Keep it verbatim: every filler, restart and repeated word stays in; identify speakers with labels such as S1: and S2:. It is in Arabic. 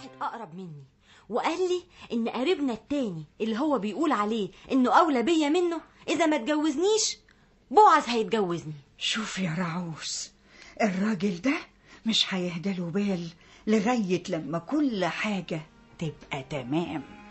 S1: واحد اقرب مني وقال لي ان قريبنا التاني اللي هو بيقول عليه انه اولى بيا منه اذا ما اتجوزنيش بوعز هيتجوزني.
S2: شوف يا رعوس، الراجل ده مش هيهداله بال لغاية لما كل حاجة تبقى تمام.